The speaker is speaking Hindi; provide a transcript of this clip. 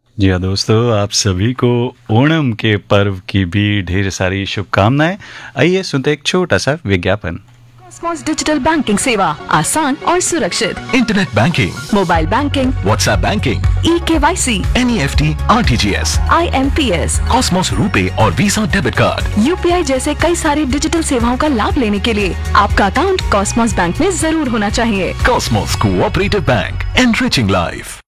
जी हाँ दोस्तों, आप सभी को ओणम के पर्व की भी ढेर सारी शुभकामनाएं। आइए सुनते एक छोटा सा विज्ञापन। कॉस्मोस डिजिटल बैंकिंग सेवा आसान और सुरक्षित। Internet banking, mobile banking, WhatsApp banking, eKYC, NEFT, RTGS, IMPS, Cosmos RuPay और वीसा डेबिट कार्ड, UPI जैसे कई सारी डिजिटल सेवाओं का लाभ लेने के लिए आपका अकाउंट कॉस्मोस बैंक में जरूर होना चाहिए। Cosmos cooperative bank, enriching life.